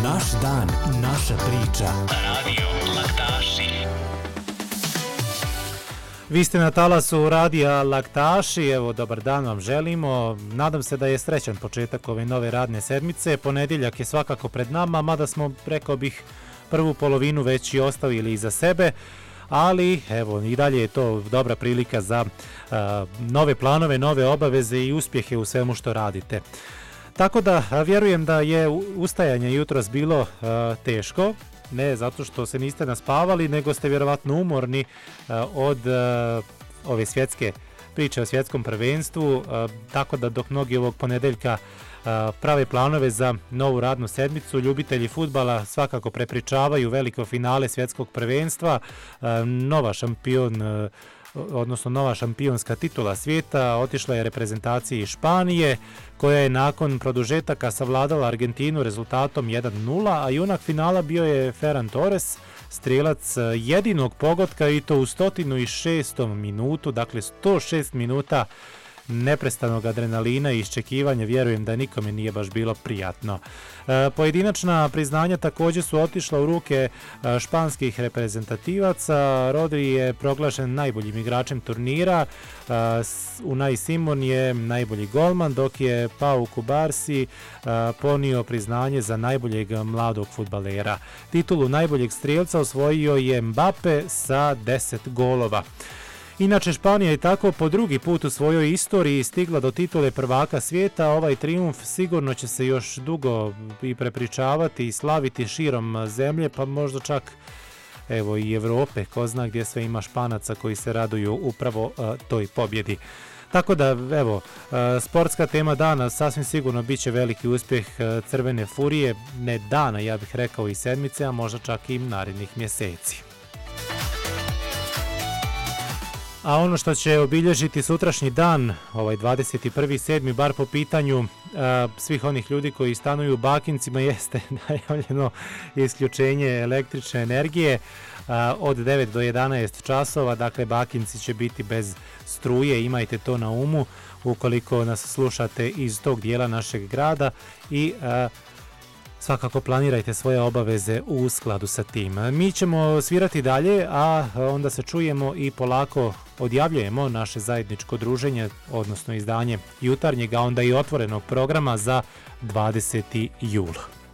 Naš dan, naša priča. Radio Laktaši. Vi ste na talasu radija Laktaši, evo dobar dan vam želimo. Nadam se da je srećan početak ove nove radne sedmice. Ponedjeljak je svakako pred nama, mada smo, rekao bih, prvu polovinu već i ostavili iza sebe. Ali evo i dalje je to dobra prilika za nove planove, nove obaveze i uspjehe u svemu što radite. Tako da vjerujem da je ustajanje jutros bilo teško, ne zato što se niste naspavali, nego ste vjerovatno umorni od ove svjetske priče o svjetskom prvenstvu, tako da dok mnogi ovog ponedjeljka prave planove za novu radnu sedmicu, ljubitelji fudbala svakako prepričavaju veliko finale svjetskog prvenstva, nova šampionska titula svijeta otišla je reprezentaciji Španije, koja je nakon produžetaka savladala Argentinu rezultatom 1-0, a junak finala bio je Ferran Torres, strijelac jedinog pogotka i to u 106. minutu, dakle 106 minuta neprestanog adrenalina i iščekivanja, vjerujem da nikome nije baš bilo prijatno. Pojedinačna priznanja također su otišla u ruke španskih reprezentativaca. Rodri je proglašen najboljim igračem turnira, Unai Simon je najbolji golman, dok je Pau Cubarsí ponio priznanje za najboljeg mladog fudbalera. Titulu najboljeg strijelca osvojio je Mbappe sa 10 golova. Inače, Španija je tako po drugi put u svojoj istoriji stigla do titule prvaka svijeta. Ovaj trijumf sigurno će se još dugo i prepričavati i slaviti širom zemlje, pa možda čak evo i Europe, ko zna gdje sve ima Španaca koji se raduju upravo toj pobjedi. Tako da, evo, sportska tema dana sasvim sigurno bit će veliki uspjeh Crvene furije, ne dana, ja bih rekao i sedmice, a možda čak i narednih mjeseci. A ono što će obilježiti sutrašnji dan, ovaj 21.7., bar po pitanju svih onih ljudi koji stanuju u Bakincima, jeste najavljeno isključenje električne energije od 9 do 11 časova. Dakle, Bakinci će biti bez struje, imajte to na umu ukoliko nas slušate iz tog dijela našeg grada i svakako planirajte svoje obaveze u skladu sa tim. Mi ćemo svirati dalje, a onda se čujemo i polako odjavljujemo naše zajedničko druženje, odnosno izdanje jutarnjeg, a onda i otvorenog programa za 20. jul.